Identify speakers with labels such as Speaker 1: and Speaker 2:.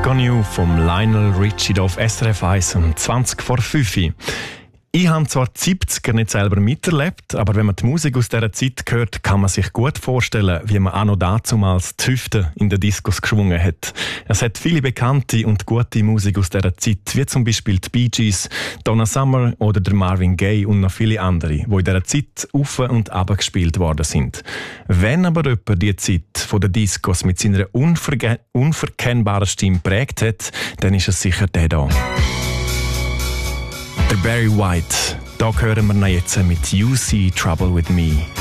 Speaker 1: on You vom Lionel Richie auf SRF 1 um 20 vor 5 Uhr. Ich habe zwar die 70er nicht selber miterlebt, aber wenn man die Musik aus dieser Zeit hört, kann man sich gut vorstellen, wie man auch noch dazumals die Hüfte in der Discos geschwungen hat. Es hat viele bekannte und gute Musik aus dieser Zeit, wie zum Beispiel die Bee Gees, Donna Summer oder der Marvin Gaye und noch viele andere, die in dieser Zeit auf und ab gespielt worden sind. Wenn aber jemand die Zeit der Discos mit seiner unverkennbaren Stimme prägt hat, dann ist es sicher der da. Der Barry White. Da hören wir ihn jetzt mit You See Trouble With Me.